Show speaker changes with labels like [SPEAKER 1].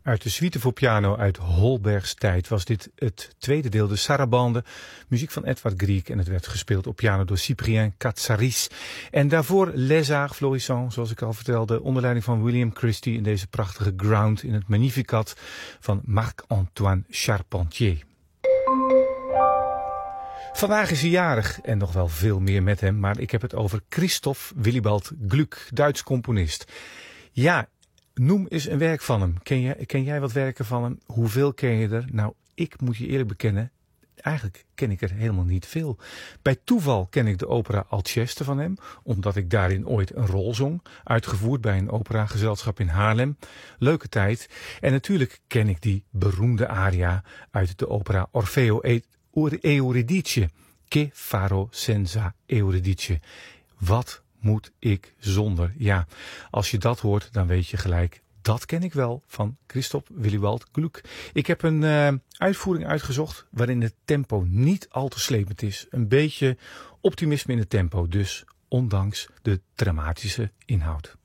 [SPEAKER 1] Uit de suite voor piano uit Holbergs tijd was dit het tweede deel, de Sarabande, muziek van Edvard Grieg, en het werd gespeeld op piano door Cyprien Katsaris. En daarvoor Les Arts Florissants, zoals ik al vertelde, onder leiding van William Christie in deze prachtige Ground in het Magnificat van Marc-Antoine Charpentier. Vandaag is hij jarig en nog wel veel meer met hem, maar ik heb het over Christoph Willibald Gluck, Duits componist. Ja, noem eens een werk van hem. Ken jij wat werken van hem? Hoeveel ken je er? Nou, ik moet je eerlijk bekennen, eigenlijk ken ik er helemaal niet veel. Bij toeval ken ik de opera Alceste van hem, omdat ik daarin ooit een rol zong, uitgevoerd bij een operagezelschap in Haarlem. Leuke tijd. En natuurlijk ken ik die beroemde aria uit de opera Orfeo e Euridice. Che farò senza Euridice. Wat moet ik zonder? Ja, als je dat hoort, dan weet je gelijk, dat ken ik wel van Christoph Willibald Gluck. Ik heb een uitvoering uitgezocht waarin het tempo niet al te slepend is. Een beetje optimisme in het tempo, dus ondanks de dramatische inhoud.